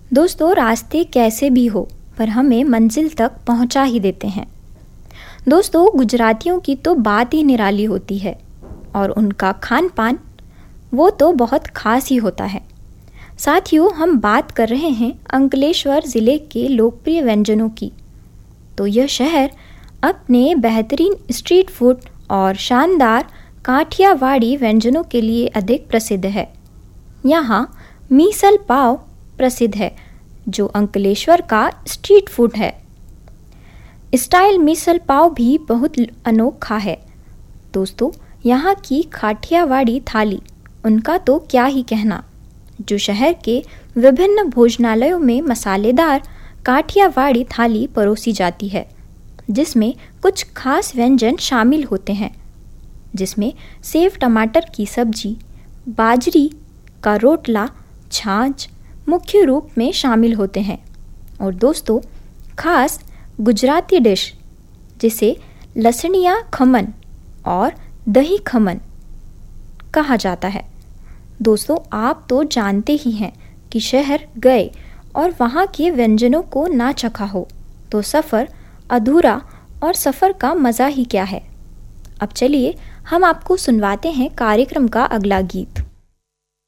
दोस्तों, रास्ते कैसे भी हो पर हमें मंजिल तक पहुंचा ही देते हैं। दोस्तों, गुजरातियों की तो बात ही निराली होती है और उनका खान पान वो तो बहुत खास ही होता है। साथियों, हम बात कर रहे हैं अंकलेश्वर ज़िले के लोकप्रिय व्यंजनों की। तो यह शहर अपने बेहतरीन स्ट्रीट फूड और शानदार काठियावाड़ी व्यंजनों के लिए अधिक प्रसिद्ध है। यहाँ मीसल पाव प्रसिद्ध है, जो अंकलेश्वर का स्ट्रीट फूड है। स्टाइल मिसल पाव भी बहुत अनोखा है। दोस्तों, यहाँ की काठियावाड़ी थाली उनका तो क्या ही कहना, जो शहर के विभिन्न भोजनालयों में मसालेदार काठियावाड़ी थाली परोसी जाती है, जिसमें कुछ खास व्यंजन शामिल होते हैं, जिसमें सेव टमाटर की सब्जी, बाजरी का रोटला, छाछ मुख्य रूप में शामिल होते हैं। और दोस्तों, खास गुजराती डिश जिसे लसणिया खमन और दही खमन कहा जाता है। दोस्तों, आप तो जानते ही हैं कि शहर गए और वहाँ के व्यंजनों को ना चखा हो तो सफ़र अधूरा और सफ़र का मज़ा ही क्या है। अब चलिए हम आपको सुनवाते हैं कार्यक्रम का अगला गीत।